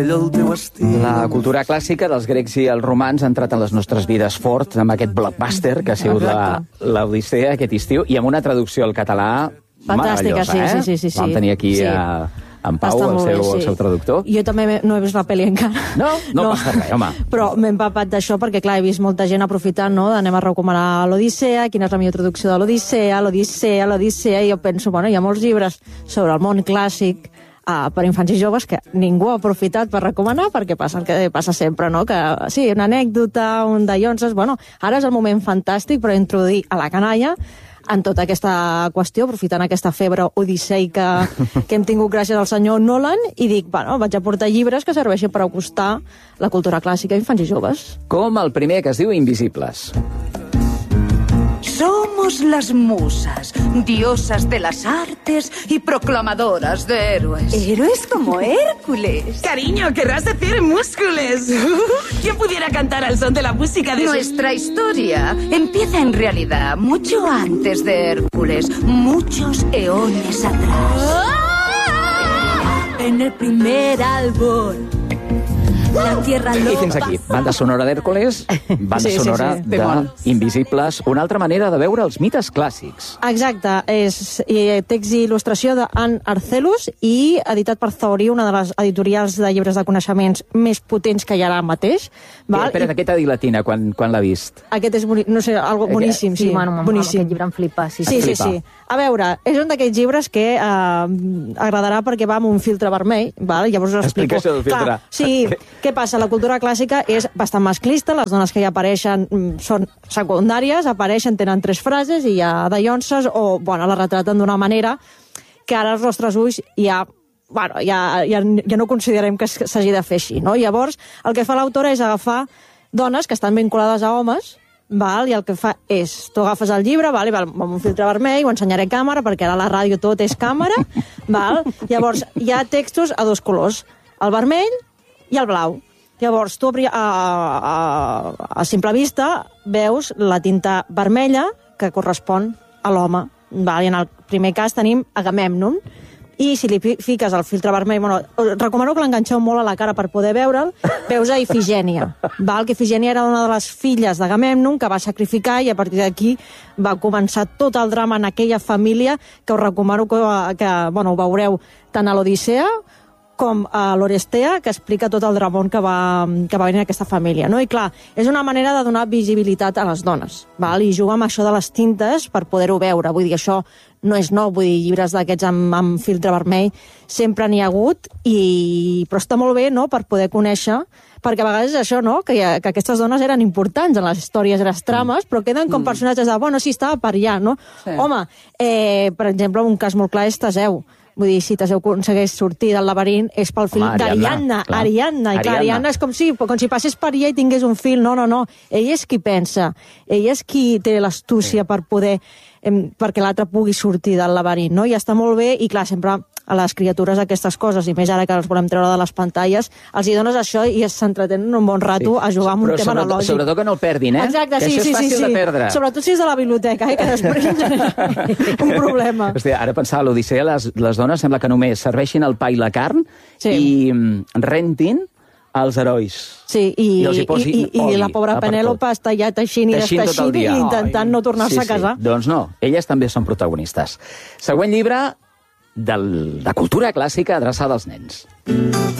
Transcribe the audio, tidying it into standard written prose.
La cultura clàssica dels grecs i els romans ha entrat en les nostres vides fort amb aquest blockbuster que ha sigut l'Odissea aquest estiu i amb una traducció al català fantàstica, meravellosa, sí. Vam tenir aquí en Pau, el seu traductor. Jo també no he vist la pel·li encara. No passa res, home. Però m'he empapat d'això perquè, clar, he vist molta gent aprofitant, no?, d'anem a recomanar l'Odissea, quina és la millor traducció de l'Odissea, i jo penso, bueno, hi ha molts llibres sobre el món clàssic per infants i joves que ningú ha aprofitat per recomanar perquè passa el que passa sempre, no? Que sí, una anècdota, un dallonses... Bueno, ara és el moment fantàstic per introduir a la canalla en tota aquesta qüestió, aprofitant aquesta febre odisseica que hem tingut gràcies al senyor Nolan, i dic, bueno, vaig a portar llibres que serveixin per acostar la cultura clàssica a infants i joves. Com el primer, que es diu Invisibles. Somos las musas, diosas de las artes y proclamadoras de héroes. ¿Héroes como Hércules? Cariño, querrás decir múscules. ¿Quién pudiera cantar al son de la música de Nuestra historia empieza en realidad mucho antes de Hércules, muchos eones atrás. En el primer albor, la tierra loca... I fins aquí. Banda sonora d'Hèrcules, banda sonora d'Invisibles, una altra manera de veure els mites clàssics. Exacte, és text i il·lustració d'Anne Arcelus i editat per Thori, una de les editorials de llibres de coneixements més potents que hi ha ara mateix. Espera't, aquesta dilatina, quan l'ha vist? Aquest és boníssim, sí, boníssim. Aquest llibre em flipa, sí. Sí. A veure, és un d'aquells llibres que agradarà perquè va amb un filtre vermell, llavors us explico. Explicació del filtre. Sí, què passa? La cultura clàssica és bastant masclista, les dones que hi apareixen són secundàries, apareixen, tenen 3 frases i hi ha dallonses, o, bueno, la retraten d'una manera que ara els nostres ulls ja no considerem que s'hagi de fer així, no? Llavors, el que fa l'autora és agafar dones que estan vinculades a homes, i el que fa és, tu agafes el llibre, amb un filtre vermell, ho ensenyaré a càmera, perquè ara a la ràdio tot és càmera, llavors hi ha textos a 2 colors, el vermell i el blau. Llavors, tu a simple vista veus la tinta vermella que correspon a l'home. I en el primer cas tenim Agamèmnon, i si li fiques el filtre vermell... Recomano que l'enganxeu molt a la cara per poder veure'l. Veus a Ifigènia. Que Ifigènia era una de les filles d'Agamèmnon que va sacrificar, i a partir d'aquí va començar tot el drama en aquella família, que us recomano que ho veureu tant a l'Odissea com a l'Orestea, que explica tot el dramón que va venir en aquesta família. I clar, és una manera de donar visibilitat a les dones, i jugar amb això de les tintes per poder-ho veure. Vull dir, això no és nou, vull dir, llibres d'aquests amb filtre vermell sempre n'hi ha hagut, però està molt bé, per poder conèixer, perquè a vegades és això, que aquestes dones eren importants en les històries i les trames, però queden com personatges de, sí, estava per allà, no? Sí. Home, per exemple, un cas molt clar és Teseu. Vull dir, si Teseu aconsegueix sortir del laberint és pel fill d'Ariadna. Ariadna, i clar, Ariadna és com si passés per allà i tingués un fill. No. Ell és qui pensa. Ell és qui té l'astúcia per poder... perquè l'altre pugui sortir del laberint, no? I està molt bé, i clar, sempre a les criatures aquestes coses, i més ara que els volem treure de les pantalles, els hi dones això i s'entretenen un bon rato a jugar amb un tema analògic. Sobretot que no el perdin, Exacte, que això és fàcil de perdre. Sobretot si és de la biblioteca, que després un problema. Hòstia, ara pensava, a l'Odissea les dones sembla que només serveixin el pa i la carn i rentin els herois. Sí, i la pobra Penèlope està ja teixint i desteixint i intentant no tornar-se a casar. Doncs no, elles també són protagonistes. Següent llibre de cultura clàssica adreçada als nens.